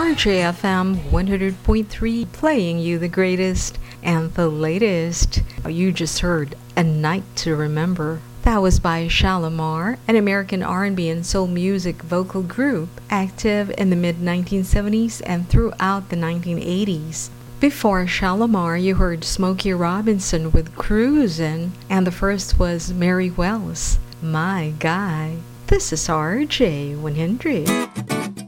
RJFM 100.3 playing you the greatest and the latest. You just heard A Night to Remember. That was by Shalamar, an American R&B and soul music vocal group active in the mid-1970s and throughout the 1980s. Before Shalamar, you heard Smokey Robinson with Cruisin', and the first was Mary Wells, My Guy. This is RJ 100.